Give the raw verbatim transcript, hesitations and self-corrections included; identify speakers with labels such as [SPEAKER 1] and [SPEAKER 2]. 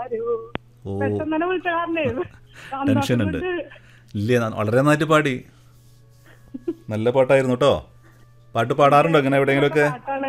[SPEAKER 1] ഓ
[SPEAKER 2] പെട്ടെന്ന് തന്നെ വിളിച്ച കാരണേ
[SPEAKER 1] ടെൻഷൻ ഉണ്ട് ഇല്ലേ? ന- വളരെ നന്നായിട്ട് പാടി. നല്ല പാട്ടായിരുന്നു കേട്ടോ. പാട്ട് പാടാറുണ്ടോ ഇങ്ങനെ എവിടെയെങ്കിലുമൊക്കെ?
[SPEAKER 2] പാട്ടാണ്